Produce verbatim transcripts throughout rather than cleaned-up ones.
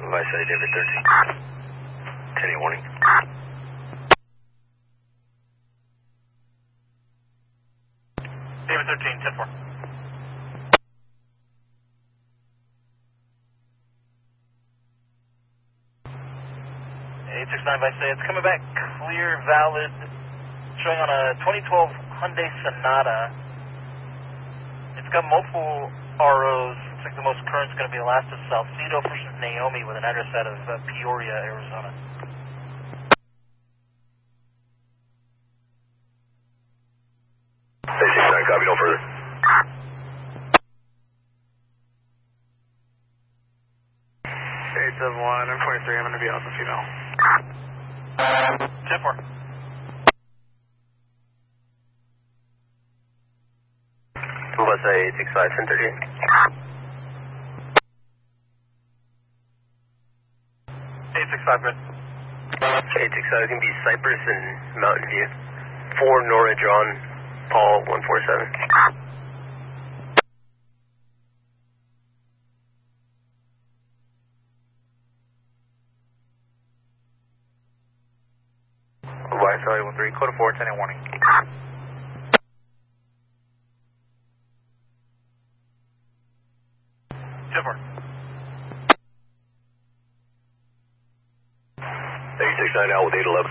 I say David thirteen. ten eight warning. David thirteen, ten four. eight six nine, I say it's coming back clear, valid, showing on a twenty twelve Hyundai Sonata. It's got multiple R Os. Looks like the most current is going to be Alaska Salcedo versus Naomi with an address out of uh, Peoria, Arizona. eight six nine, copy, no further. eight seven one, I'm twenty-three, I'm going to be off a female. ten four. Let's say eight six five, ten thirty-eight. eight six five, good. eight six five can be Cypress and Mountain View. four Nora John, Paul one four seven. Y S L eight one three, code four, ten eight warning. ten four. eight six nine out with eight eleven.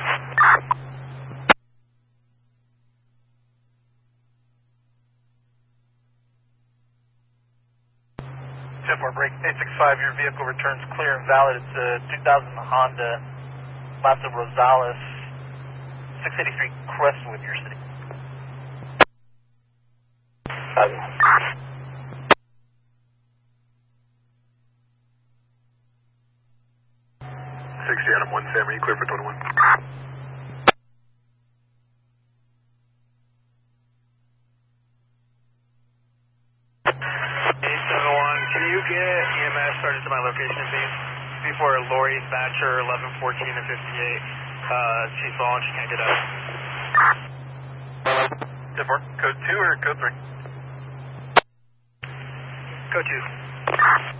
ten four, break. eight six five, your vehicle returns clear and valid. It's a two thousand Honda Mazda Rosales six eighty-three Crestwood, your city. Um, sixty Adam one Sam, are you clear for twenty-one? eight seven one, can you get E M S started to my location, please? Before Lori Thatcher, eleven fourteen and fifty-eight. Uh, she's fallen, she can't get out. ten four, code two or code three? Code two.